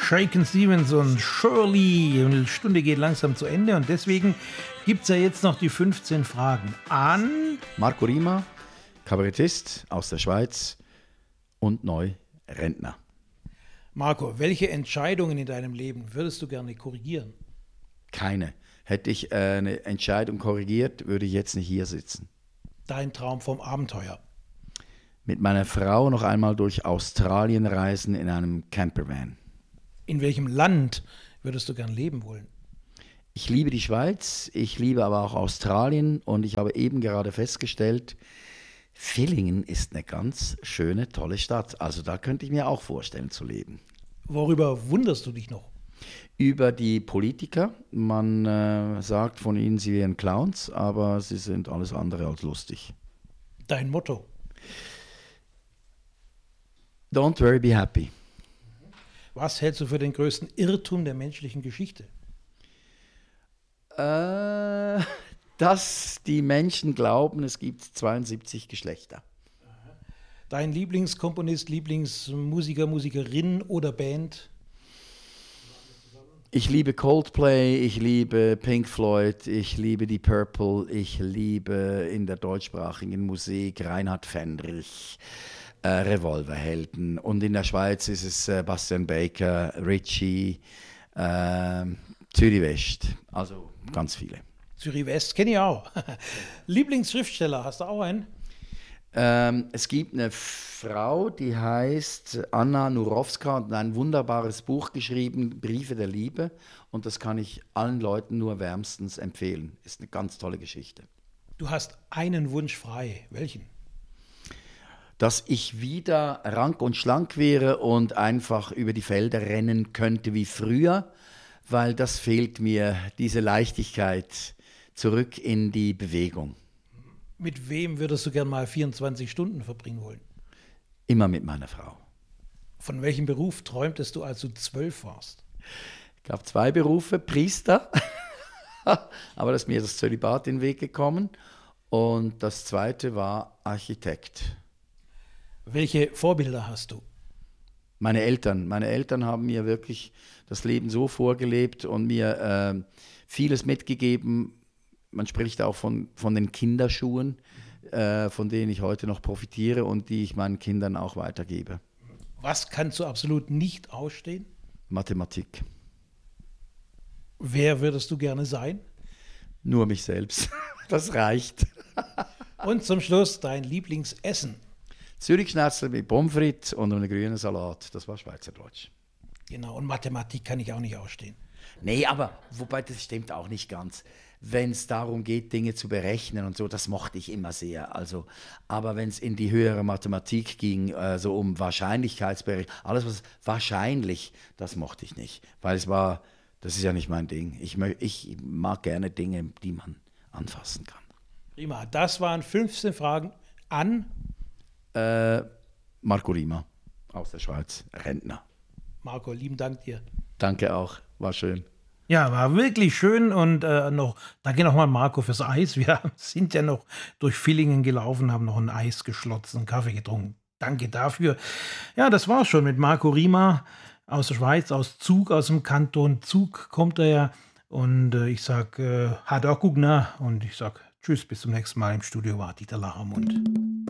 Shakin' Stevens und Shirley. Die Stunde geht langsam zu Ende und deswegen gibt es ja jetzt noch die 15 Fragen an Marco Rima, Kabarettist aus der Schweiz und neu Rentner. Marco, welche Entscheidungen in deinem Leben würdest du gerne korrigieren? Keine. Hätte ich eine Entscheidung korrigiert, würde ich jetzt nicht hier sitzen. Dein Traum vom Abenteuer? Mit meiner Frau noch einmal durch Australien reisen in einem Campervan. In welchem Land würdest du gern leben wollen? Ich liebe die Schweiz, ich liebe aber auch Australien und ich habe eben gerade festgestellt, Villingen ist eine ganz schöne, tolle Stadt. Also da könnte ich mir auch vorstellen zu leben. Worüber wunderst du dich noch? Über die Politiker. Man sagt von ihnen, sie wären Clowns, aber sie sind alles andere als lustig. Dein Motto? Don't worry, be happy. Was hältst du für den größten Irrtum der menschlichen Geschichte? Dass die Menschen glauben, es gibt 72 Geschlechter. Dein Lieblingskomponist, Lieblingsmusiker, Musikerin oder Band? Ich liebe Coldplay, ich liebe Pink Floyd, ich liebe die Purple, ich liebe in der deutschsprachigen Musik Reinhard Fendrich, Revolverhelden. Und in der Schweiz ist es Bastian Baker, Ritchie, Zürich West. Also ganz viele. Zürich West kenne ich auch. Lieblingsschriftsteller, hast du auch einen? Es gibt eine Frau, die heißt Anna Nurowska und hat ein wunderbares Buch geschrieben, Briefe der Liebe. Und das kann ich allen Leuten nur wärmstens empfehlen. Ist eine ganz tolle Geschichte. Du hast einen Wunsch frei. Welchen? Dass ich wieder rank und schlank wäre und einfach über die Felder rennen könnte wie früher, weil das fehlt mir, diese Leichtigkeit zurück in die Bewegung. Mit wem würdest du gern mal 24 Stunden verbringen wollen? Immer mit meiner Frau. Von welchem Beruf träumtest du, als du 12 warst? Ich gab 2 Berufe, Priester, aber da ist mir das Zölibat in den Weg gekommen. Und das zweite war Architekt. Welche Vorbilder hast du? Meine Eltern haben mir wirklich das Leben so vorgelebt und mir vieles mitgegeben. Man spricht auch von den Kinderschuhen, von denen ich heute noch profitiere und die ich meinen Kindern auch weitergebe. Was kannst du absolut nicht ausstehen? Mathematik. Wer würdest du gerne sein? Nur mich selbst. Das reicht. Und zum Schluss dein Lieblingsessen. Zürich-Schnitzel mit Pommes frites und einem grünen Salat. Das war Schweizerdeutsch. Genau, und Mathematik kann ich auch nicht ausstehen. Nee, aber wobei das stimmt auch nicht ganz. Wenn es darum geht, Dinge zu berechnen und so, das mochte ich immer sehr. Also, aber wenn es in die höhere Mathematik ging, so um Wahrscheinlichkeitsberechnung, alles was wahrscheinlich, das mochte ich nicht. Weil das ist ja nicht mein Ding. Ich mag gerne Dinge, die man anfassen kann. Prima, das waren 15 Fragen an Marco Rima aus der Schweiz, Rentner. Marco, lieben Dank dir. Danke auch, war schön. Ja, war wirklich schön und danke nochmal Marco fürs Eis. Wir sind ja noch durch Villingen gelaufen, haben noch ein Eis geschlotzt, einen Kaffee getrunken. Danke dafür. Ja, das war's schon mit Marco Rima aus der Schweiz, aus Zug, aus dem Kanton Zug kommt er ja. Und ich sag, hat auch gut, und ich sag tschüss, bis zum nächsten Mal. Im Studio war Dieter Lachamund.